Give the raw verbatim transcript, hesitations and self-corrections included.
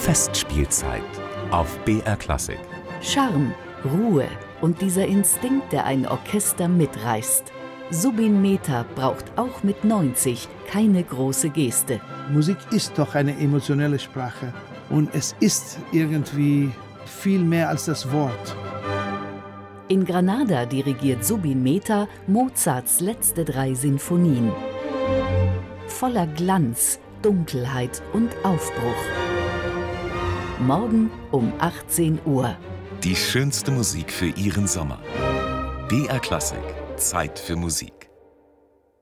Festspielzeit auf B R Klassik. Charme, Ruhe und dieser Instinkt, der ein Orchester mitreißt. Subin Mehta braucht auch mit neunzig keine große Geste. Musik ist doch eine emotionelle Sprache und es ist irgendwie viel mehr als das Wort. In Granada dirigiert Subin Mehta Mozarts letzte drei Sinfonien. Voller Glanz, Dunkelheit und Aufbruch. Morgen um achtzehn Uhr. Die schönste Musik für Ihren Sommer. B R Klassik. Zeit für Musik.